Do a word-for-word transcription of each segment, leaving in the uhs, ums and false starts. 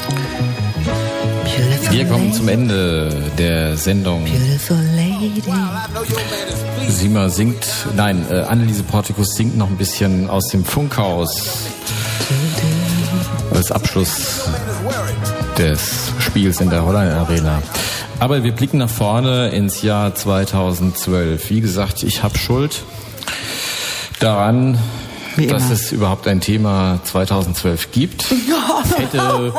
Wir kommen zum Ende der Sendung. Sima singt, nein, äh, Anneliese Portikus singt noch ein bisschen aus dem Funkhaus als Abschluss des Spiels in der Holland Arena. Aber wir blicken nach vorne ins Jahr zweitausendzwölf. Wie gesagt, ich habe Schuld daran, Wie dass immer. es überhaupt ein Thema zweitausendzwölf gibt. Es hätte,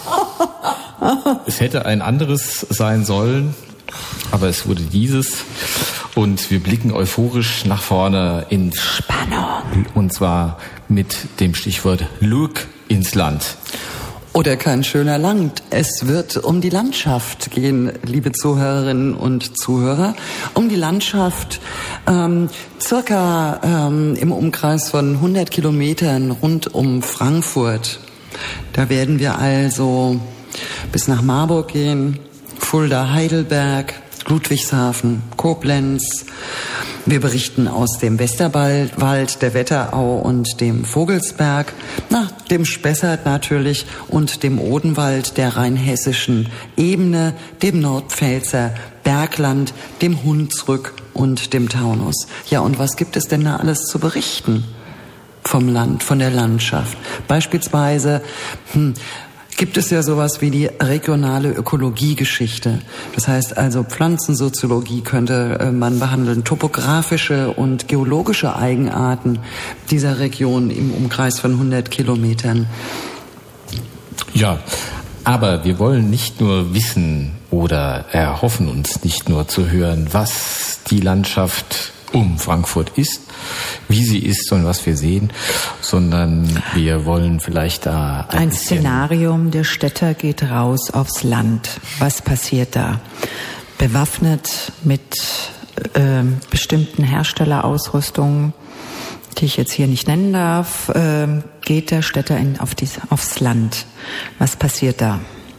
es hätte ein anderes sein sollen, aber es wurde dieses. Und wir blicken euphorisch nach vorne ins Spannung. Und zwar mit dem Stichwort Look ins Land. Oder kein schöner Land. Es wird um die Landschaft gehen, liebe Zuhörerinnen und Zuhörer. Um die Landschaft, ähm, circa ähm, im Umkreis von hundert Kilometern rund um Frankfurt. Da werden wir also bis nach Marburg gehen, Fulda, Heidelberg, Ludwigshafen, Koblenz. Wir berichten aus dem Westerwald, der Wetterau und dem Vogelsberg, na, dem Spessart natürlich und dem Odenwald der rheinhessischen Ebene, dem Nordpfälzer Bergland, dem Hunsrück und dem Taunus. Ja, und was gibt es denn da alles zu berichten vom Land, von der Landschaft? Beispielsweise, hm, gibt es ja sowas wie die regionale Ökologiegeschichte. Das heißt also Pflanzensoziologie könnte man behandeln, topografische und geologische Eigenarten dieser Region im Umkreis von hundert Kilometern. Ja, aber wir wollen nicht nur wissen oder erhoffen uns nicht nur zu hören, was die Landschaft um Frankfurt ist, wie sie ist und was wir sehen, sondern wir wollen vielleicht da ein, ein Szenarium, der Städter geht raus aufs Land. Was passiert da? Bewaffnet mit äh, bestimmten Herstellerausrüstungen, die ich jetzt hier nicht nennen darf, äh, geht der Städter in, auf die, aufs Land. Was passiert da?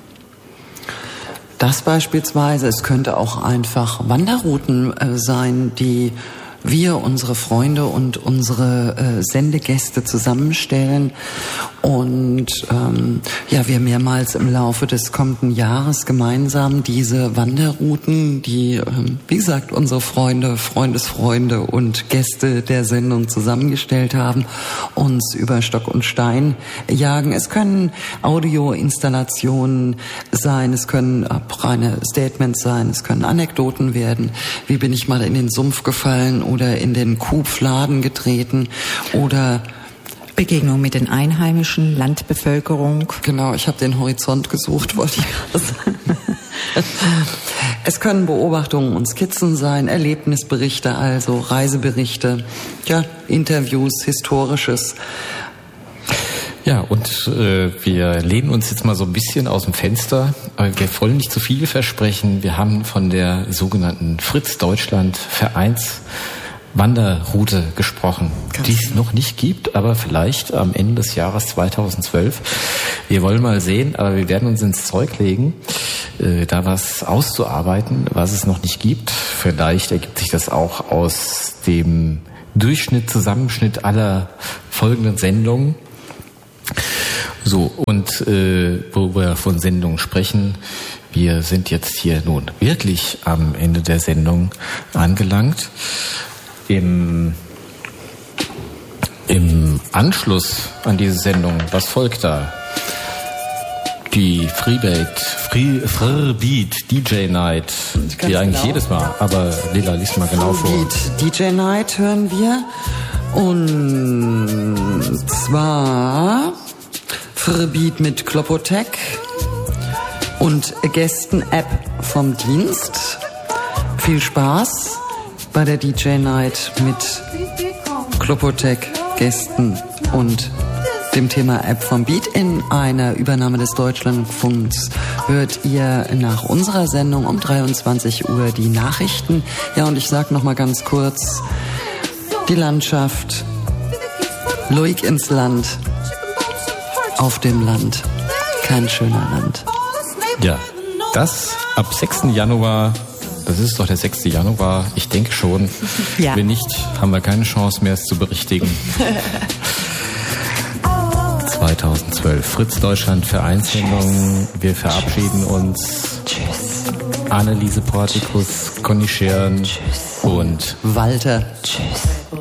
Das beispielsweise, es könnte auch einfach Wanderrouten äh, sein, die wir, unsere Freunde und unsere äh, Sendegäste zusammenstellen und ähm, ja, wir mehrmals im Laufe des kommenden Jahres gemeinsam diese Wanderrouten, die, ähm, wie gesagt, unsere Freunde, Freundesfreunde und Gäste der Sendung zusammengestellt haben, uns über Stock und Stein jagen. Es können Audioinstallationen sein, es können auch reine Statements sein, es können Anekdoten werden. Wie bin ich mal in den Sumpf gefallen oder in den Kuhpfladen getreten oder Begegnung mit den Einheimischen, Landbevölkerung. Genau, ich habe den Horizont gesucht, wollte ich gerade sagen. Es können Beobachtungen und Skizzen sein, Erlebnisberichte, also Reiseberichte, ja, Interviews, Historisches. Ja, und äh, wir lehnen uns jetzt mal so ein bisschen aus dem Fenster, aber wir wollen nicht zu viel versprechen. Wir haben von der sogenannten Fritz Deutschland Vereins Wanderroute gesprochen, Ganz die es noch nicht gibt, aber vielleicht am Ende des Jahres zweitausendzwölf. Wir wollen mal sehen, aber wir werden uns ins Zeug legen, äh, da was auszuarbeiten, was es noch nicht gibt. Vielleicht ergibt sich das auch aus dem Durchschnitt, Zusammenschnitt aller folgenden Sendungen. So, und äh, wo wir von Sendungen sprechen, wir sind jetzt hier nun wirklich am Ende der Sendung angelangt. Im, im Anschluss an diese Sendung, was folgt da? Die Freebeat, Free, Freebeat D J Night, die eigentlich genau. jedes Mal, aber Lila, liest mal genau vor. Freebeat D J Night hören wir und zwar Freebeat mit Klopotec und Gästen-App vom Dienst. Viel Spaß bei der D J Night mit Klopotec, Gästen und dem Thema App vom Beat. In einer Übernahme des Deutschlandfunks hört ihr nach unserer Sendung um dreiundzwanzig Uhr die Nachrichten. Ja, und ich sag noch mal ganz kurz, die Landschaft, Luig ins Land, auf dem Land, kein schöner Land. Ja, das ab sechsten Januar. Das ist doch der sechste Januar. Ich denke schon. Ja. Wenn nicht, haben wir keine Chance mehr, es zu berichtigen. zweitausendzwölf. Fritz Deutschland Vereinssendung. Wir verabschieden uns. Tschüss. Anneliese Portikus, Conny Schirn und Walter. Tschüss.